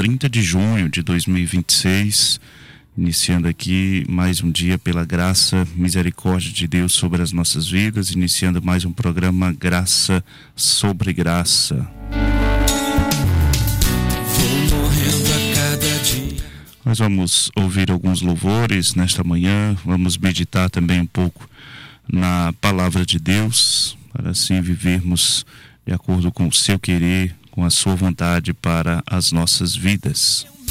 30 de junho de 2026, iniciando aqui mais um dia pela graça, misericórdia de Deus sobre as nossas vidas, iniciando mais um programa Graça sobre Graça. Vou morrendo a cada dia. Nós vamos ouvir alguns louvores nesta manhã, vamos meditar também um pouco na palavra de Deus, para assim vivermos de acordo com o seu querer, com a sua vontade para as nossas vidas.